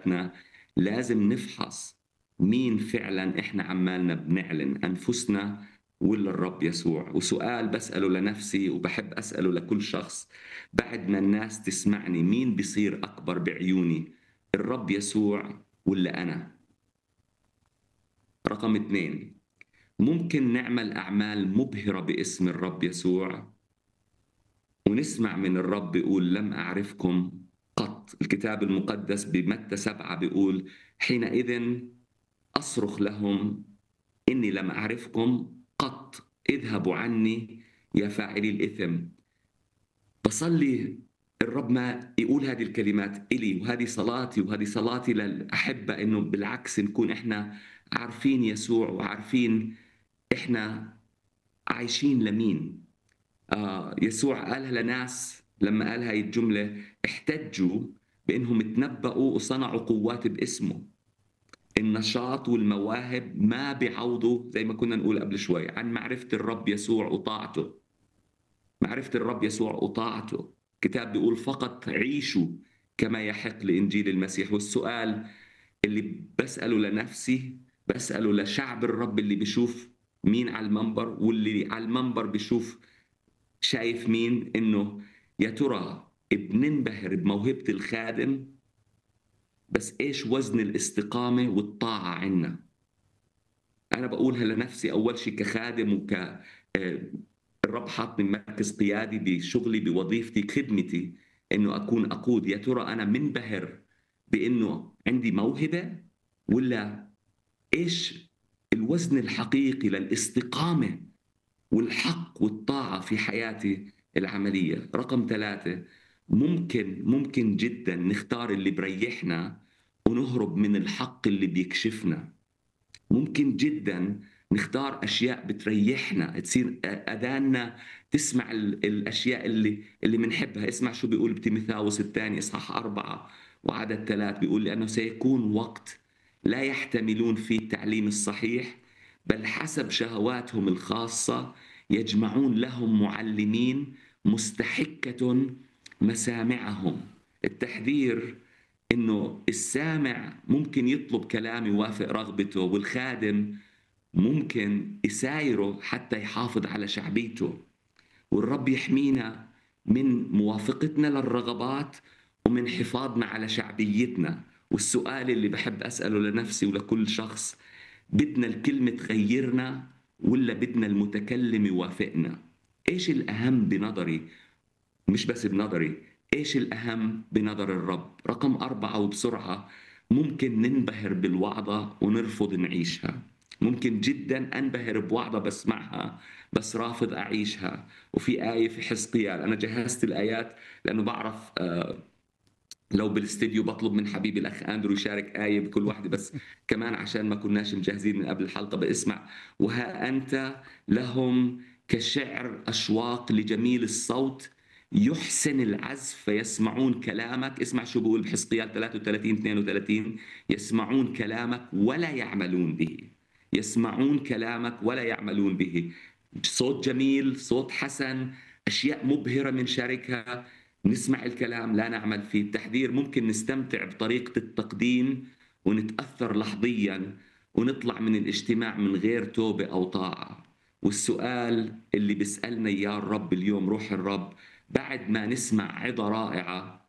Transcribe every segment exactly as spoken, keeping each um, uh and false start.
حياتنا لازم نفحص مين فعلًا إحنا عمّالنا بنعلن أنفسنا والّا الرب يسوع؟ وسؤال باسأله لنفسي وباحب أسأله لكل شخص بعد ما الناس تسمعني، مين بيصير أكبر بعيوني، الرب يسوع والّا أنا؟ رقم اتنين، ممكن نعمل أعمال مبهرة باسم الرب يسوع ونسمع من الرب يقول لم أعرفكم قط. الكتاب المقدس بمتى سبعة بيقول حينئذ أصرخ لهم إني لم أعرفكم قط اذهبوا عني يا فاعلي الإثم. باصلّي الرب ما يقول هذه الكلمات إلي، وهذه صلاتي وهذه صلاتي للأحبة إنه بالعكس نكون إحنا عارفين يسوع وعارفين إحنا عايشين لمين. آه يسوع قالها لناس لما قال هاي الجملة احتجوا بإنهم تنبأوا وصنعوا قوات باسمه. النشاط والمواهب ما بيعوضوا زي ما كنا نقول قبل شوي عن معرفة الرب يسوع وطاعته. معرفة الرب يسوع وطاعته. الكتاب بيقول فقط عيشوا كما يحق لإنجيل المسيح. والسؤال اللي بسأله لنفسي بسأله لشعب الرب اللي بيشوف مين على المنبر واللي على المنبر بيشوف شايف مين، إنه يا ترى بننبهر بموهبة الخادم بس إيش وزن الاستقامة والطاعة عنا؟ أنا باقولها لنفسي أول شي كخادم وك آآ الرب حاطني بمركز قيادي بشغلي بوظيفتي خدمتي إنه أكون أقود. يا ترى أنا منبهر بإنه عندي موهبة والّا إيش الوزن الحقيقي للاستقامة والحق والطاعة في حياتي العملية؟ رقم ثلاثة، ممكن ممكن جدًا نختار اللي بيريحنا ونهرب من الحق اللي بيكشفنا. ممكن جدًا نختار أشياء بتريحنا، تصير أ أذاننا تسمع ال الأشياء اللي اللي منحبها. اسمع شو بيقول بتيموثاوس الثاني إصحاح أربعة وعدد ثلاثة بيقول لأنه سيكون وقت لا يحتملون فيه التعليم الصحيح بل حسب شهواتهم الخاصة يجمعون لهم معلمين مستحكة مسامعهم. التحذير إنه السامع ممكن يطلب كلام يوافق رغبته، والخادم ممكن يسايره حتى يحافظ على شعبيته. والرب يحمينا من موافقتنا للرغبات ومن حفاظنا على شعبيتنا. والسؤال اللي بحب أسأله لنفسي ولكل شخص، بدنا الكلمة تغيرنا ولا بدنا المتكلم يوافقنا؟ إيش الأهم بنظري؟ مش بس بنظري، إيش الأهم بنظر الرب؟ رقم أربعة وبسرعة، ممكن ننبهر بالوعظة ونرفض نعيشها. ممكن جدًا أنبهر بوعظة باسمعها بس رافض أعيشها. وفي آية في حزقيال، أنا جهّزت الآيات لأنه باعرف آآ لو بالاستديو باطلب من حبيبي الأخ أندرو يشارك آية بكل واحدة، بس كمان عشان ما كناش مجهزين من قبل الحلقة باسمع. وها أنت لهم كشعر أشواق لجميل الصوت يحسن العزف فيسمعون كلامك. اسمع شو بيقول بحزقيال ثلاثة وثلاثين اثنين وثلاثين، يسمعون كلامك ولا يعملون به. يسمعون كلامك ولا يعملون به. صوت جميل، صوت حسن، أشياء مبهرة بنشاركها، نسمع الكلام لا نعمل فيه. التحذير ممكن نستمتع بطريقة التقديم ونتأثر لحظيًا ونطلع من الاجتماع من غير توبة أو طاعة. والسؤال اللي بيسألنا إياه الرب اليوم روح الرب بعد ما نسمع عظة رائعة،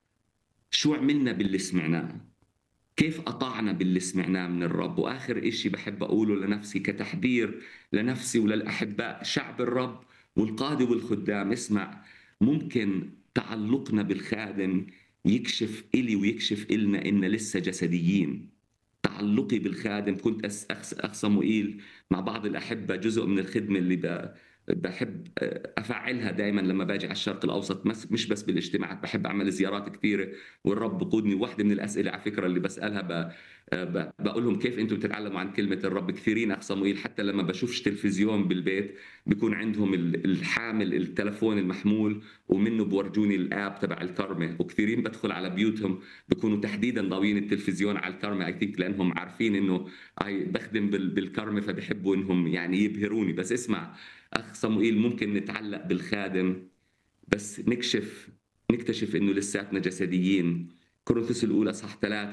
شو عملنا باللي سمعناه؟ كيف أطعنا باللي سمعناه من الرب؟ وآخر إشي بحب أقوله لنفسي كتحذير لنفسي وللأحباء شعب الرب والقادة والخدام، اسمع، ممكن تعلقنا بالخادم يكشف إلي ويكشف إلنا إن لسه جسديين. تعلقي بالخادم، كنت أس أخ أخ صموئيل مع بعض الأحبة جزء من الخدمة اللي ب باحب أفعّلها دايمًا لمّا باجي على الشرق الأوسط، مس مش بس بالاجتماعات، باحب أعمل زيارات كتيرة والرب بيقودني. وواحدة من الأسئلة على فكرة اللي باسألها ب ب باقول لهم كيف أنتم بتتعلموا عن كلمة الرب؟ كثيرين أخ صموئيل حتى لمّا باشوفش تلفزيون بالبيت بيكون عندهم ال الحامل التلفون المحمول ومنه بورجوني الآب تبع الكرمة. وكثيرين بادخل على بيوتهم بيكونوا تحديدًا ضاويين التلفزيون على الكرمة I think لأنهم عارفين إنه I باخدم بال بالكرمة فبيحبوا إنهم يعني يبهروني. بس اسمع أخ صموئيل، ممكن نتعلق بالخادم بس نكشف نكتشف إنه لساتنا جسديين. كورنثوس الأولى إصحاح ثلاثة